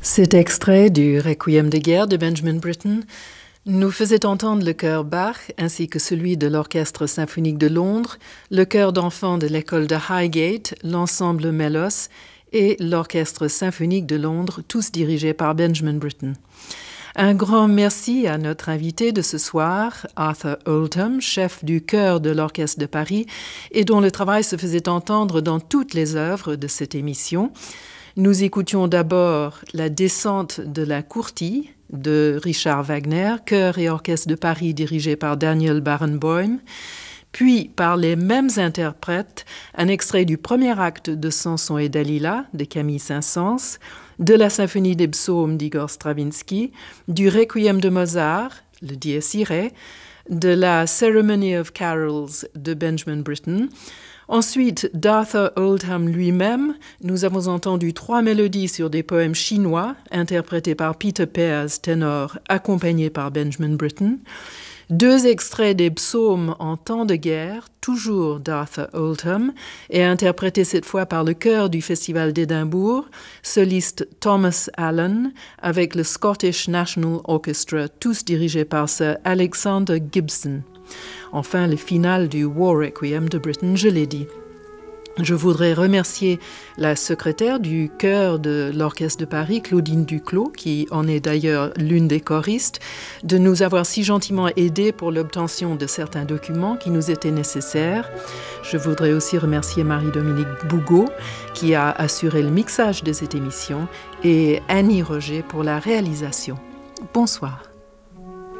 Cet extrait du Requiem de guerre de Benjamin Britten nous faisait entendre le chœur Bach ainsi que celui de l'Orchestre symphonique de Londres, le chœur d'enfants de l'école de Highgate, l'ensemble Melos et l'Orchestre symphonique de Londres, tous dirigés par Benjamin Britten. Un grand merci à notre invité de ce soir, Arthur Oldham, chef du chœur de l'Orchestre de Paris et dont le travail se faisait entendre dans toutes les œuvres de cette émission. Nous écoutions d'abord la descente de la Courtille de Richard Wagner, chœur et orchestre de Paris dirigé par Daniel Barenboim, puis par les mêmes interprètes, un extrait du premier acte de Samson et Dalila de Camille Saint-Saëns, de la symphonie des psaumes d'Igor Stravinsky, du Requiem de Mozart, le Dies Irae, de la Ceremony of Carols de Benjamin Britten. Ensuite, d'Arthur Oldham lui-même, nous avons entendu 3 mélodies sur des poèmes chinois, interprétés par Peter Pears, ténor, accompagné par Benjamin Britten. 2 extraits des psaumes en temps de guerre, toujours d'Arthur Oldham, et interprétés cette fois par le chœur du Festival d'Édimbourg, soliste Thomas Allen, avec le Scottish National Orchestra, tous dirigés par Sir Alexander Gibson. Enfin, le final du War Requiem de Britten, je l'ai dit. Je voudrais remercier la secrétaire du chœur de l'Orchestre de Paris, Claudine Duclos, qui en est d'ailleurs l'une des choristes, de nous avoir si gentiment aidés pour l'obtention de certains documents qui nous étaient nécessaires. Je voudrais aussi remercier Marie-Dominique Bougot, qui a assuré le mixage de cette émission, et Annie Roger pour la réalisation. Bonsoir.